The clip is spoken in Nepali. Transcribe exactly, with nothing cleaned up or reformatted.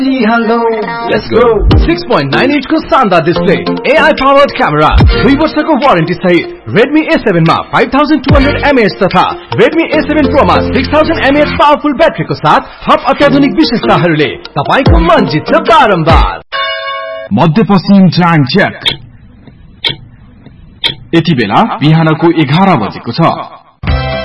Let's go. six point nine inch को शानदार display, A I powered camera, दुई वर्षको वारेन्टी सहित Redmi A seven मा five thousand two hundred milliamp hour तथा Redmi A seven Pro मा six thousand milliamp hour powerful ब्याट्रीको साथ थप अत्याधुनिक विशेषताहरूले तपाईको मन जित्छ बारम्बार। मध्यपश्चिम जाङ चेक यति बेला बिहानको एघार बजेको छ।